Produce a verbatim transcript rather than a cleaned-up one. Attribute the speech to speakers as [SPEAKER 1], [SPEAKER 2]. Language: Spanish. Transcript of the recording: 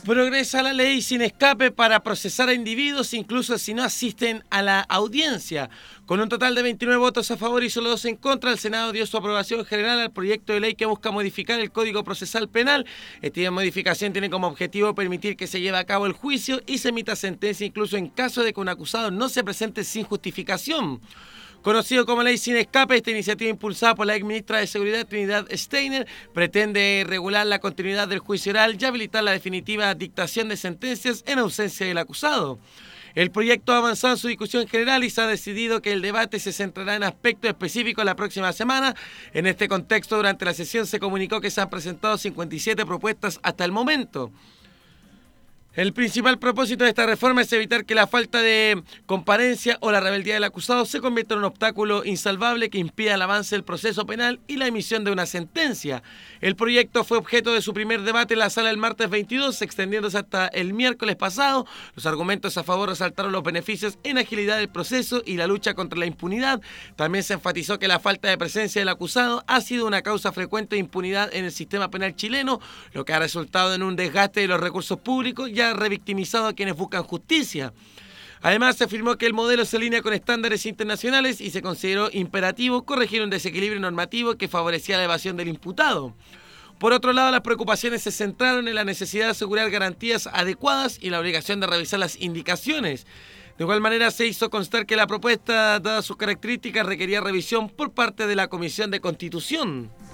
[SPEAKER 1] Progresa la ley sin escape para procesar a individuos, incluso si no asisten a la audiencia. Con un total de veintinueve votos a favor y solo dos en contra, el Senado dio su aprobación general al proyecto de ley que busca modificar el Código Procesal Penal. Esta modificación tiene como objetivo permitir que se lleve a cabo el juicio y se emita sentencia incluso en caso de que un acusado no se presente sin justificación. Conocido como Ley Sin Escape, esta iniciativa impulsada por la ex ministra de Seguridad Trinidad Steiner pretende regular la continuidad del juicio oral y habilitar la definitiva dictación de sentencias en ausencia del acusado. El proyecto ha avanzado en su discusión general y se ha decidido que el debate se centrará en aspectos específicos la próxima semana. En este contexto, durante la sesión se comunicó que se han presentado cincuenta y siete propuestas hasta el momento. El principal propósito de esta reforma es evitar que la falta de comparencia o la rebeldía del acusado se convierta en un obstáculo insalvable que impida el avance del proceso penal y la emisión de una sentencia. El proyecto fue objeto de su primer debate en la sala el martes veintidós, extendiéndose hasta el miércoles pasado. Los argumentos a favor resaltaron los beneficios en agilidad del proceso y la lucha contra la impunidad. También se enfatizó que la falta de presencia del acusado ha sido una causa frecuente de impunidad en el sistema penal chileno, lo que ha resultado en un desgaste de los recursos públicos y ha revictimizado a quienes buscan justicia. Además, se afirmó que el modelo se alinea con estándares internacionales y se consideró imperativo corregir un desequilibrio normativo que favorecía la evasión del imputado. Por otro lado, las preocupaciones se centraron en la necesidad de asegurar garantías adecuadas y la obligación de revisar las indicaciones. De igual manera, se hizo constar que la propuesta, dadas sus características, requería revisión por parte de la Comisión de Constitución.